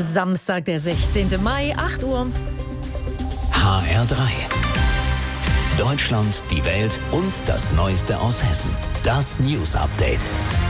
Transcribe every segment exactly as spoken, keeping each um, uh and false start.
Samstag, der sechzehnte Mai, acht Uhr. H R drei. Deutschland, die Welt und das Neueste aus Hessen. Das News Update.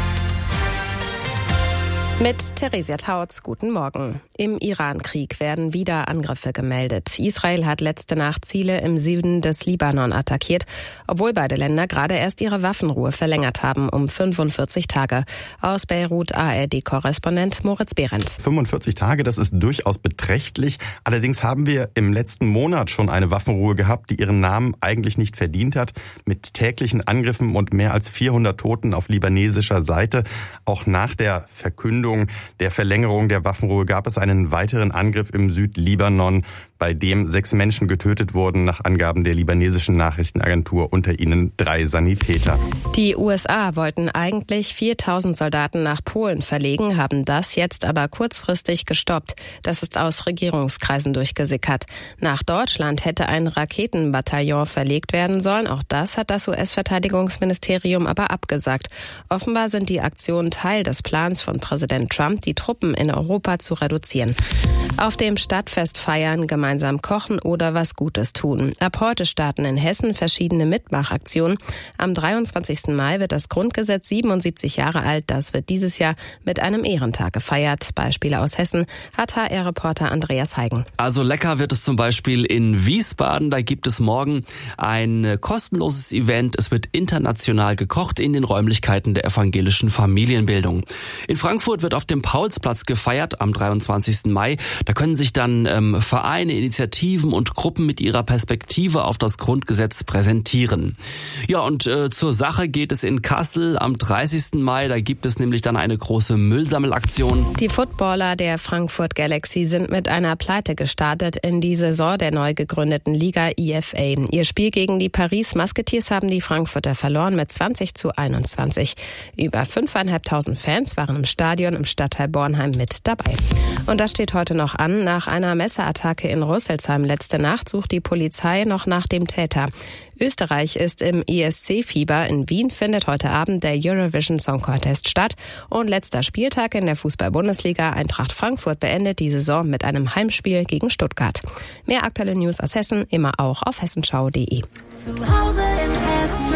Mit Theresia Tautz, guten Morgen. Im Iran-Krieg werden wieder Angriffe gemeldet. Israel hat letzte Nacht Ziele im Süden des Libanon attackiert, obwohl beide Länder gerade erst ihre Waffenruhe verlängert haben um fünfundvierzig Tage. Aus Beirut A R D-Korrespondent Moritz Behrendt. fünfundvierzig Tage, das ist durchaus beträchtlich. Allerdings haben wir im letzten Monat schon eine Waffenruhe gehabt, die ihren Namen eigentlich nicht verdient hat, mit täglichen Angriffen und mehr als vierhundert Toten auf libanesischer Seite. Auch nach der Verkündung der Verlängerung der Waffenruhe gab es einen weiteren Angriff im Südlibanon, bei dem sechs Menschen getötet wurden, nach Angaben der libanesischen Nachrichtenagentur, unter ihnen drei Sanitäter. Die U S A wollten eigentlich viertausend Soldaten nach Polen verlegen, haben das jetzt aber kurzfristig gestoppt. Das ist aus Regierungskreisen durchgesickert. Nach Deutschland hätte ein Raketenbataillon verlegt werden sollen. Auch das hat das U S-Verteidigungsministerium aber abgesagt. Offenbar sind die Aktionen Teil des Plans von Präsident Trump, die Truppen in Europa zu reduzieren. Auf dem Stadtfest feiern, gemeinsam kochen oder was Gutes tun. Ab heute starten in Hessen verschiedene Mitmachaktionen. Am dreiundzwanzigsten Mai wird das Grundgesetz siebenundsiebzig Jahre alt. Das wird dieses Jahr mit einem Ehrentag gefeiert. Beispiele aus Hessen hat H R-Reporter Andreas Heigen. Also lecker wird es zum Beispiel in Wiesbaden. Da gibt es morgen ein kostenloses Event. Es wird international gekocht in den Räumlichkeiten der evangelischen Familienbildung. In Frankfurt wird auf dem Paulsplatz gefeiert am dreiundzwanzigsten Mai. Da können sich dann ähm, Vereine, Initiativen und Gruppen mit ihrer Perspektive auf das Grundgesetz präsentieren. Ja, und äh, zur Sache geht es in Kassel am dreißigsten Mai. Da gibt es nämlich dann eine große Müllsammelaktion. Die Footballer der Frankfurt Galaxy sind mit einer Pleite gestartet in die Saison der neu gegründeten Liga I F A. Ihr Spiel gegen die Paris Musketeers haben die Frankfurter verloren mit zwanzig zu einundzwanzig. Über fünftausendfünfhundert Fans waren im Stadion im Stadtteil Bornheim mit dabei. Und das steht heute noch an. Nach einer Messerattacke in Rüsselsheim letzte Nacht sucht die Polizei noch nach dem Täter. Österreich ist im E S C-Fieber. In Wien findet heute Abend der Eurovision Song Contest statt. Und letzter Spieltag in der Fußball-Bundesliga. Eintracht Frankfurt beendet die Saison mit einem Heimspiel gegen Stuttgart. Mehr aktuelle News aus Hessen immer auch auf hessenschau punkt de. Zu Hause in Hessen.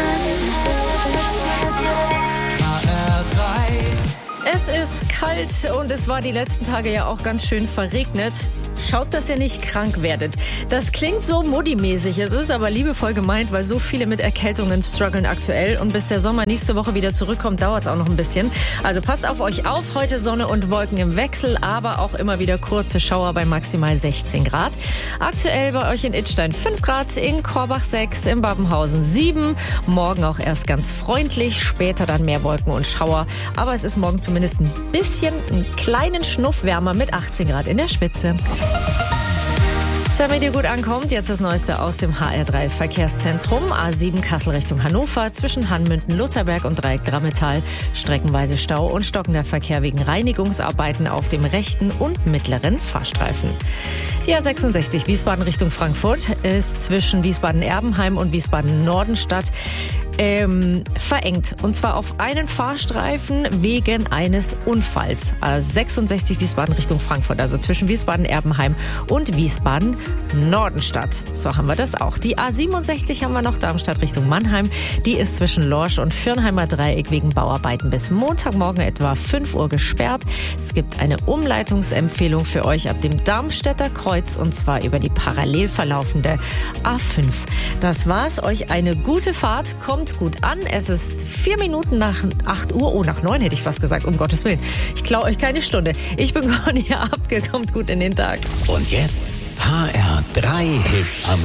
H R drei. Es ist kalt und es war die letzten Tage ja auch ganz schön verregnet. Schaut, dass ihr nicht krank werdet. Das klingt so Muddy-mäßig. Es ist aber liebevoll gemeint, weil so viele mit Erkältungen strugglen aktuell. Und bis der Sommer nächste Woche wieder zurückkommt, dauert es auch noch ein bisschen. Also passt auf euch auf. Heute Sonne und Wolken im Wechsel, aber auch immer wieder kurze Schauer bei maximal sechzehn Grad. Aktuell bei euch in Idstein fünf Grad, in Korbach sechs, in Babenhausen sieben. Morgen auch erst ganz freundlich, später dann mehr Wolken und Schauer. Aber es ist morgen zumindest ein bisschen, einen kleinen Schnuff wärmer mit achtzehn Grad in der Spitze. Damit ihr gut ankommt, jetzt das Neueste aus dem H R drei Verkehrszentrum. A sieben Kassel Richtung Hannover, zwischen Hanmünden, Lutherberg und Dreieck Drammetal. Streckenweise Stau und stockender Verkehr wegen Reinigungsarbeiten auf dem rechten und mittleren Fahrstreifen. Die A sechsundsechzig Wiesbaden Richtung Frankfurt ist zwischen Wiesbaden-Erbenheim und Wiesbaden-Nordenstadt Ähm, verengt. Und zwar auf einen Fahrstreifen wegen eines Unfalls. A sechsundsechzig Wiesbaden Richtung Frankfurt, also zwischen Wiesbaden-Erbenheim und Wiesbaden-Nordenstadt. So haben wir das auch. Die A siebenundsechzig haben wir noch, Darmstadt Richtung Mannheim. Die ist zwischen Lorsch und Fürnheimer Dreieck wegen Bauarbeiten bis Montagmorgen etwa fünf Uhr gesperrt. Es gibt eine Umleitungsempfehlung für euch ab dem Darmstädter Kreuz und zwar über die parallel verlaufende A fünf. Das war's. Euch eine gute Fahrt. Kommt gut an. Es ist vier Minuten nach acht Uhr. Oh, nach neun hätte ich fast gesagt. Um Gottes Willen. Ich klaue euch keine Stunde. Ich bin Conny Abke. Kommt gut in den Tag. Und jetzt H R drei Hits am